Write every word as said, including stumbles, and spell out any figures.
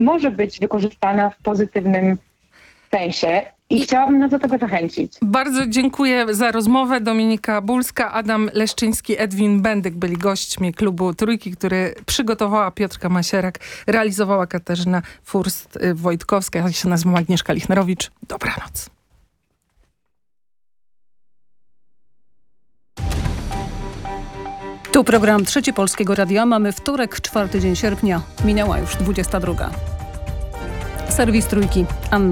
może być wykorzystana w pozytywnym sensie i chciałabym nas do tego zachęcić. Bardzo dziękuję za rozmowę. Dominika Bulska, Adam Leszczyński, Edwin Bendyk byli gośćmi klubu Trójki, który przygotowała Piotrka Masierak, realizowała Katarzyna Furst-Wojtkowska. Ja się nazywam Agnieszka Lichnerowicz. Dobranoc. Tu program Trzeci Polskiego Radia. Mamy wtorek, czwarty dzień sierpnia. Minęła już dwudziesta druga. Serwis Trójki. Anna